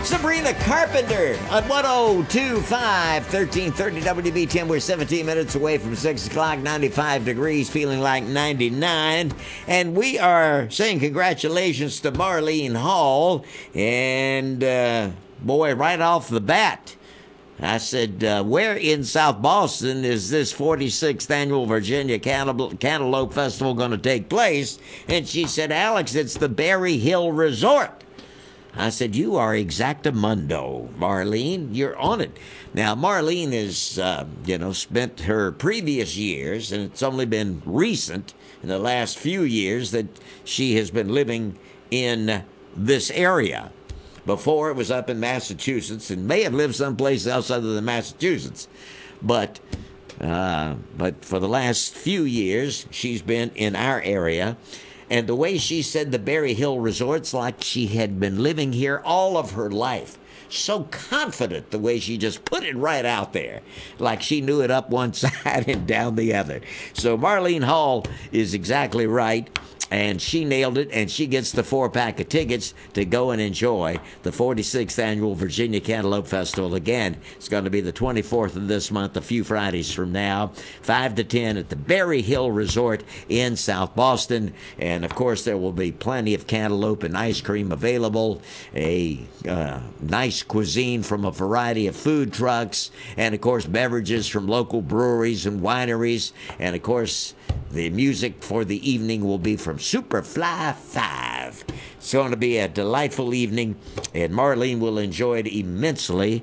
Sabrina Carpenter on 1025 1330 WB10. We're 17 minutes away from 6 o'clock, 95 degrees, feeling like 99. And we are saying congratulations to Marlene Hall. And, boy, right off the bat, I said, where in South Boston is this 46th annual Virginia Cantaloupe Festival going to take place? And she said, Alex, it's the Berry Hill Resort. I said, you are exactamundo, Marlene. You're on it. Now, Marlene has, spent her previous years, and it's only been recent in the last few years that she has been living in this area. Before, it was up in Massachusetts, and may have lived someplace else other than Massachusetts. But for the last few years, she's been in our area. And the way she said the Berry Hill Resort's like she had been living here all of her life. So confident the way she just put it right out there, like she knew it up one side and down the other. So Marlene Hall is exactly right, and she nailed it, and she gets the 4-pack of tickets to go and enjoy the 46th Annual Virginia Cantaloupe Festival. Again, it's going to be the 24th of this month, a few Fridays from now, 5 to 10 at the Berry Hill Resort in South Boston. And, of course, there will be plenty of cantaloupe and ice cream available, a nice cuisine from a variety of food trucks, and, of course, beverages from local breweries and wineries. And, of course, the music for the evening will be from Superfly 5. It's going to be a delightful evening, and Marlene will enjoy it immensely.